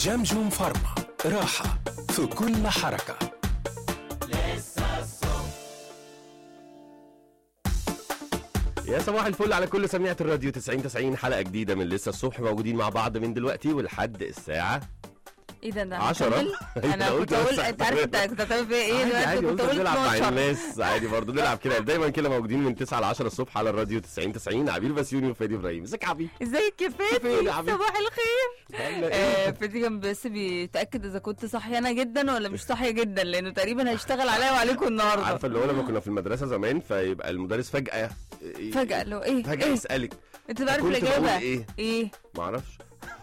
جمجم فارما، راحة في كل حركة. يا صباح الفل على كل سميعة الراديو 90 حلقة جديدة من لسه الصبح، موجودين مع بعض من دلوقتي ولحد الساعة ايه ده 10. انا كنت اقول انت عارف انت كنت هتعمل فيها ايه دلوقتي؟ كنت اقول نلعب مع 12. الناس عادي برضه، نلعب كده دايما كده، موجودين من 9 ل 10 الصبح على الراديو 90 عبير بسيوني وفادي ابراهيم. ازيك يا عبير؟ ازيك يا فين فادي؟ يا عبير؟ صباح الخير. عاملة إيه؟ فادي كان بس بيتاكد اذا كنت صحيانه جدا ولا مش صاحيه جدا، لانه تقريبا هيشتغل عليا وعليكم النهارده. عارفه اللي هو لما كنا في المدرسة زمان فيبقى المدرس فجأة لو ايه فجأة ايه يسألك انت عارف كنت الاجابه بقول ايه؟ معرفش.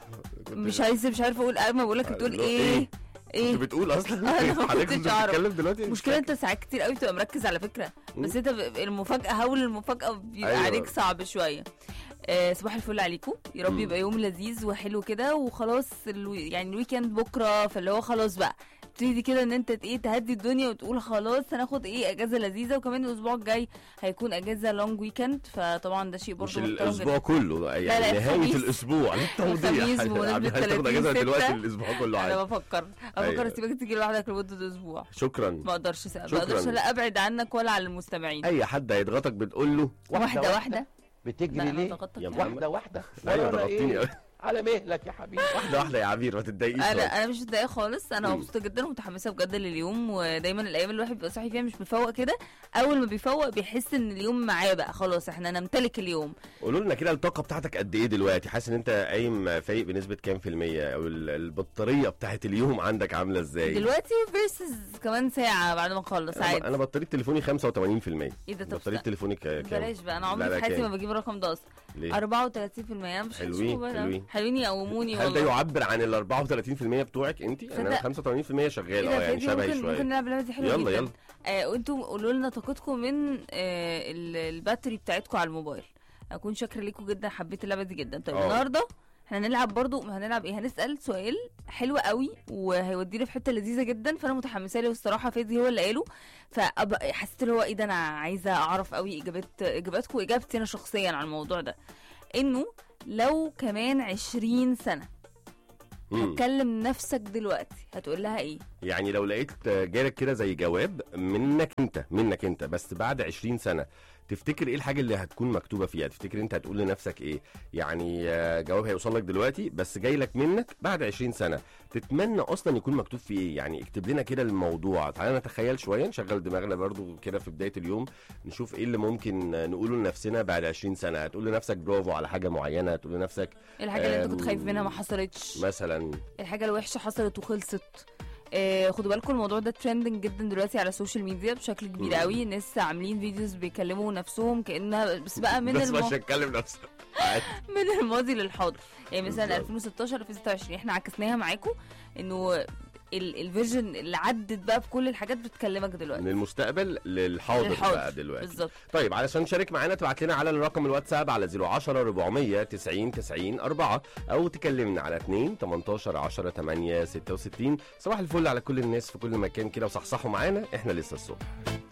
مش عارفه اقول ما بقول لك بتقول ايه انت بتقول اصلا انا ما حضرتك كنتش اعرف. بتتكلم دلوقتي. المشكله انت ساعات كتير قوي بتبقى مركز على فكره، بس انت المفاجاه هول المفاجاه بيبقى أيوة. عليك صعب شويه. صباح الفل عليكم، يا رب يبقى يوم لذيذ وحلو كده وخلاص. يعني الويكند بكره، فاللي هو خلاص بقى تبتدي كده ان انت تهدي الدنيا وتقول خلاص هناخد اجازه لذيذه، وكمان الاسبوع الجاي هيكون اجازه لونج ويكند، فطبعا ده شيء برضه مش محترم الاسبوع جدا. كله يعني لا، نهايه الخميس. الاسبوع للتوضيح. الخميس بمناسبة هتاخد اجازه 30/6. دلوقتي الاسبوع كله انا عادي. بفكر أيوة. اسيبك تيجي لوحدك لمده اسبوع. شكرا. ما اقدرش شكراً. لا ابعد عنك ولا عن المستمعين. اي حد هيضغطك بتقول له واحده بتجري لا، ليه؟ ضغطتك يا يعني. محمد. واحدة ايوه ولا ضغطتني إيه؟ قوي. على مهلك يا حبيبي. واحده يا عبير ما تتضايقيش. انا مش متضايقه خالص، انا مبسوطه جدا ومتحمسه بجد لليوم. ودايما الايام اللي الواحد بيبقى صاحي فيها مش مفوق كده، اول ما بيفوق بيحس ان اليوم معاه بقى خلاص، احنا نمتلك اليوم. قولوا لنا كده الطاقه بتاعتك قد ايه دلوقتي؟ حاسس ان انت قايم فايق بنسبه كام في الميه؟ او البطاريه بتاعت اليوم عندك عامله ازاي؟ دلوقتي فيرسز كمان ساعه بعد ما نخلص عادي. انا بطاريه تليفوني 85%. ايه ده؟ طب بطاريه تليفوني كام؟ بلاش بقى، انا لا، عمري في حياتي كام؟ ما بجيب الرقم ده اصلا. ليه؟ 34%. مش حلوين. حلوين يقوموني هل ده والله. يعبر عن ال 34% بتوعك انت؟ انا 85% شغال ايه ده يعني فادي؟ شبهي ممكن شويه. نلعب اللعبه دي حلوه جدا. يلا. وانتم قولوا لنا طاقتكم من الباتري بتاعتكم على الموبايل. اكون شاكره ليكم جدا، حبيت اللعبه دي جدا. طيب النهارده احنا هنلعب برضو، هنلعب ايه؟ هنسال سؤال حلو قوي وهيودينا في حته لذيذه جدا، فانا متحمسه له الصراحه. فادي هو اللي قاله، فحسيت اللي هو ايه ده، انا عايزه اعرف قوي اجاباتكم واجابتي انا شخصيا على الموضوع ده. انه لو كمان 20 سنه هتكلم نفسك دلوقتي هتقول لها ايه؟ يعني لو لقيت جالك كده زي جواب منك انت بس بعد 20 سنة، تفتكر ايه الحاجة اللي هتكون مكتوبة فيها؟ تفتكر انت هتقول لنفسك ايه؟ يعني جواب هيوصل لك دلوقتي بس جاي لك منك بعد 20 سنة، تتمنى اصلا يكون مكتوب فيه ايه؟ يعني اكتب لنا كده الموضوع. تعالى نتخيل شوية، نشغل دماغنا برضو كده في بداية اليوم، نشوف ايه اللي ممكن نقوله لنفسنا بعد 20 سنة. هتقول لنفسك برافو على حاجة معينة، هتقول لنفسك الحاجة اللي انت كنت خايف منها ما حصلتش مثلا، الحاجة الوحشة حصلت وخلصت. خدوا بالكم الموضوع ده ترندنج جدا دلوقتي على السوشيال ميديا بشكل كبير قوي. الناس عاملين فيديوز بيكلموا نفسهم كانها بس بقى من بس مش هتكلم نفسك من الماضي للحاضر. يعني مثلا بالظبط. 2016 2026 احنا عكسناها معاكم، انه الفيرجن اللي عدت بقى بكل الحاجات بتكلمك دلوقتي من المستقبل للحاضر بقى دلوقتي بالظبط. طيب علشان تشارك معانا تبعت لنا على الرقم الواتساب على 010 400 90 90 4 او تكلمنا على 2 18 10 8 66. صباح الفل على كل الناس في كل مكان كده، وصحصحوا معانا، احنا لسه الصبح.